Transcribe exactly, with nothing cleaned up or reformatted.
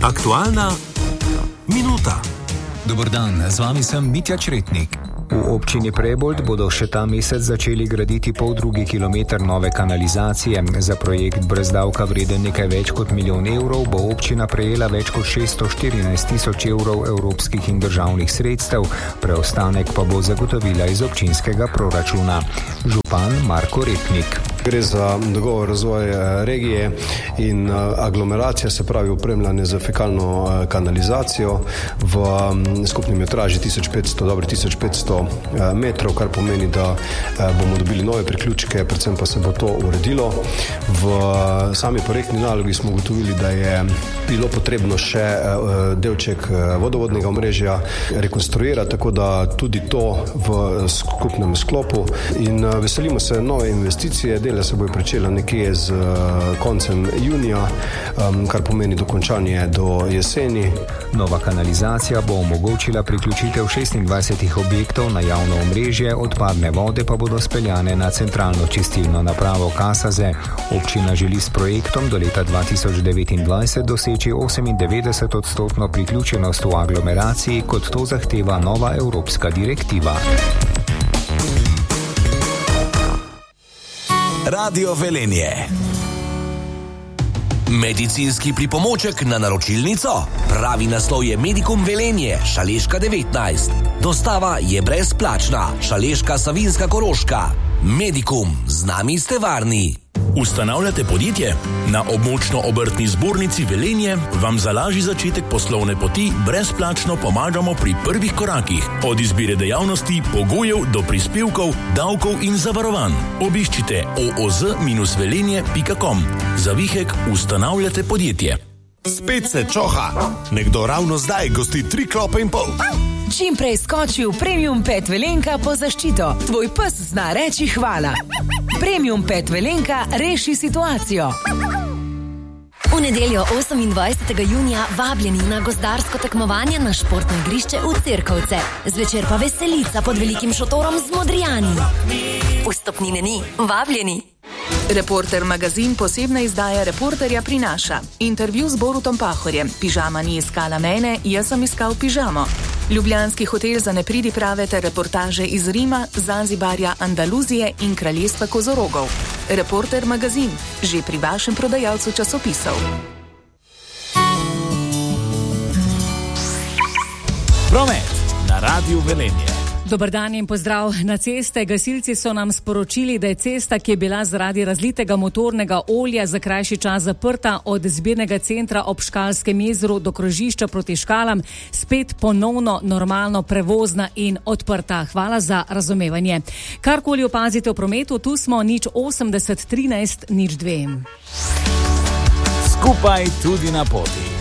Aktualna minuta. Dober dan, z vami sem Mitja Čretnik. V občini Prebold bodo še ta mesec začeli graditi pol drugi kilometer nove kanalizacije. Za projekt brez davka vreden nekaj več kot milijon evrov bo občina prejela več kot šeststo štirinajst tisoč evrov evropskih in državnih sredstev, preostanek pa bo zagotovila iz občinskega proračuna. Župan Marko Repnik. Gre za dogovor razvoj regije in aglomeracija, se pravi upremljanje za fekalno kanalizacijo v skupni metraži tisoč petsto, dobro tisoč petsto metrov, kar pomeni, da bomo dobili nove priključke, predvsem pa se bo to uredilo. V sami projektni nalogi smo ugotovili, da je bilo potrebno še delček vodovodnega omrežja rekonstruirati, tako da tudi to v skupnem sklopu in veselimo se nove investicije. Dela se bo pričela nekje z koncem junija, kar pomeni dokončanje do jeseni. Nova kanalizacija bo omogočila priključitev šestindvajsetih objektov na javno omrežje, odpadne vode pa bodo speljane na centralno čistilno napravo Kasaze. Občina želi s projektom do leta dva tisoč devetindvajset doseči osemindevetdeset odstotno priključenost v aglomeraciji, kot to zahteva nova evropska direktiva. Radio Velenje. Medicinski pripomoček na naročilnico? Pravi naslov je Medikum Velenje, Šaleška devetnajst. Dostava je brezplačna. Šaleška, Savinjska, Koroška. Medikum, z nami ste varni. Ustanavljate podjetje? Na območno-obrtni zbornici Velenje vam za lažji začetek poslovne poti brezplačno pomagamo pri prvih korakih. Od izbire dejavnosti, pogojev do prispevkov, davkov in zavarovanj. Obiščite o o z velenje pika com. Za vihek ustanavljate podjetje. Spet se čoha. Nekdo ravno zdaj gosti tri klope in pol. Čim prej skoči v Premium Pet Velenka po zaščito. Tvoj pes zna reči hvala. Premium Pet Velenka reši situacijo. V nedeljo osemindvajsetega junija vabljeni na gozdarsko tekmovanje na športno igrišče v Cerkovce. Zvečer pa veselica pod velikim šotorom z Modrijani. Vstopnine ni, vabljeni. Reporter magazin posebna izdaja Reporterja prinaša. Intervju z Borutom Pahorjem. Pižama ni iskala mene, jaz sem iskal pižamo. Ljubljanski hotel za nepridiprave ter reportaže iz Rima, Zanzibarja, Andaluzije in kraljestva kozorogov. Reporter magazin, že pri vašem prodajalcu časopisov. Promet na Radiu Velenje. Dobar dan in pozdrav na ceste. Gasilci so nam sporočili, da je cesta, ki je bila zaradi razlitega motornega olja za krajši čas zaprta od zbirnega centra ob Škalskem jezeru do krožišča proti Škalam, spet ponovno normalno prevozna in odprta. Hvala za razumevanje. Karkoli opazite v prometu, tu smo nič osemdeset trinajst nič dve. Skupaj tudi na poti.